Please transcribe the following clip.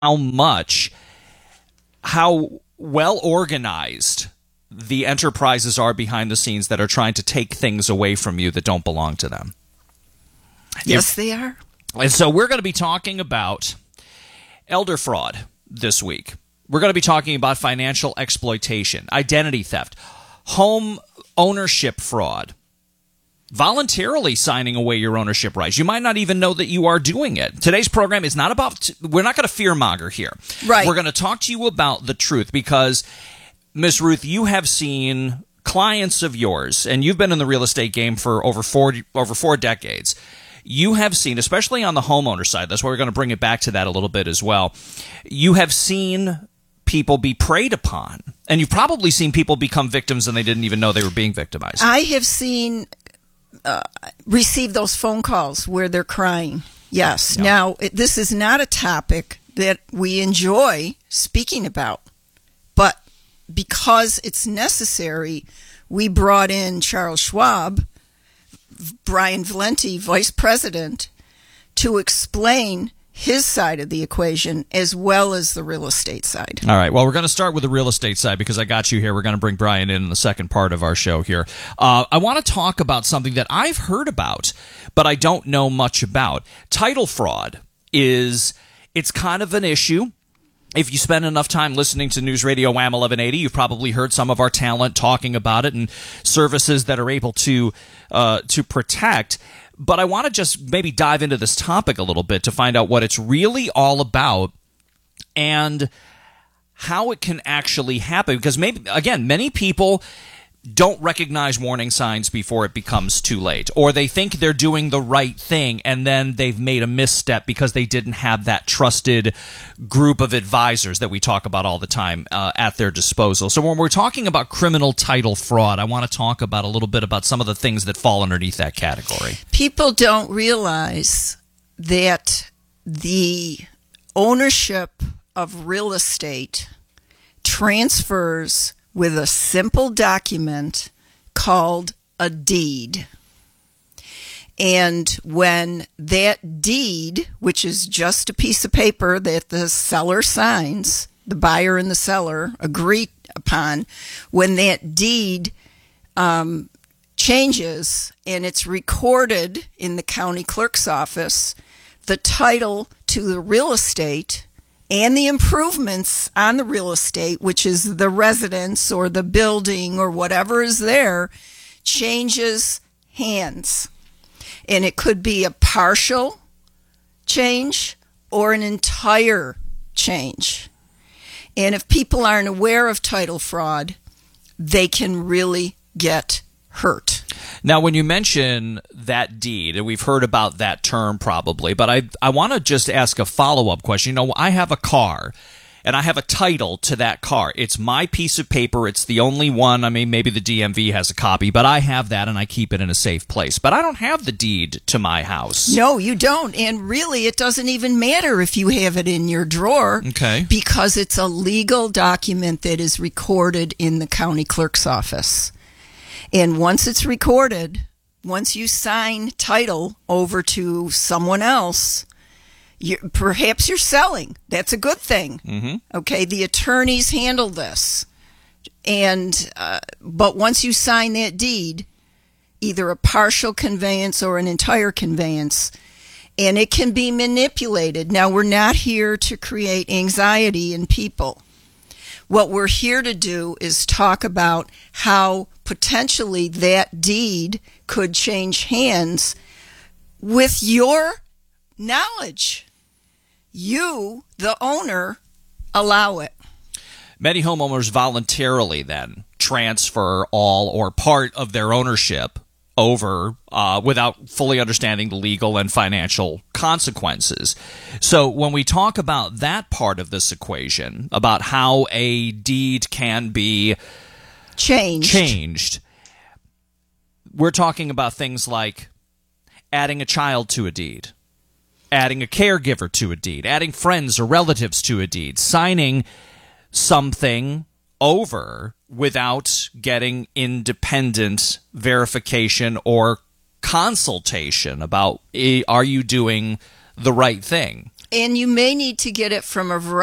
how well organized the enterprises are behind the scenes that are trying to take things away from you that don't belong to them. Yes, they are. And so we're going to be talking about elder fraud this week. We're going to be talking about financial exploitation, identity theft, home ownership fraud, voluntarily signing away your ownership rights. You might not even know that you are doing it. Today's program is not about, we're not going to fearmonger here. Right. We're going to talk to you about the truth because, Miss Ruth, you have seen clients of yours, and you've been in the real estate game for over four decades. You have seen, especially on the homeowner side, that's why we're going to bring it back to that a little bit as well. You have seen people be preyed upon, and you've probably seen people become victims and they didn't even know they were being victimized. I have seen receive those phone calls where they're crying. Yes. Yeah. Now, this is not a topic that we enjoy speaking about, but because it's necessary, we brought in Charles Schwab, Brian Valenti, Vice President, to explain his side of the equation as well as the real estate side. All right. Well, we're going to start with the real estate side because I got you here. We're going to bring Brian in the second part of our show here. I want to talk about something that I've heard about, but I don't know much about. Title fraud it's kind of an issue. If you spend enough time listening to News Radio WHAM 1180, you've probably heard some of our talent talking about it and services that are able to protect. But I want to just maybe dive into this topic a little bit to find out what it's really all about and how it can actually happen. Because maybe, again, many people don't recognize warning signs before it becomes too late, or they think they're doing the right thing and then they've made a misstep because they didn't have that trusted group of advisors that we talk about all the time at their disposal. So when we're talking about criminal title fraud, I want to talk about a little bit about some of the things that fall underneath that category. People don't realize that the ownership of real estate transfers with a simple document called a deed. And when that deed, which is just a piece of paper that the seller signs, the buyer and the seller agree upon, when that deed changes and it's recorded in the county clerk's office, the title to the real estate and the improvements on the real estate, which is the residence or the building or whatever is there, changes hands. And it could be a partial change or an entire change. And if people aren't aware of title fraud, they can really get hurt. Now, when you mention that deed, and we've heard about that term probably, but I want to just ask a follow-up question. You know, I have a car, and I have a title to that car. It's my piece of paper. It's the only one. I mean, maybe the DMV has a copy, but I have that, and I keep it in a safe place. But I don't have the deed to my house. No, you don't. And really, it doesn't even matter if you have it in your drawer. Okay. Because it's a legal document that is recorded in the county clerk's office. And once it's recorded, once you sign title over to someone else, perhaps you're selling. That's a good thing. Mm-hmm. Okay, the attorneys handle this. And but once you sign that deed, either a partial conveyance or an entire conveyance, and it can be manipulated. Now, we're not here to create anxiety in people. What we're here to do is talk about how potentially that deed could change hands with your knowledge. You, the owner, allow it. Many homeowners voluntarily then transfer all or part of their ownership over without fully understanding the legal and financial consequences. So when we talk about that part of this equation, about how a deed can be changed, we're talking about things like adding a child to a deed, adding a caregiver to a deed, adding friends or relatives to a deed, signing something over without getting independent verification or consultation about, are you doing the right thing? And you may need to get it from a variety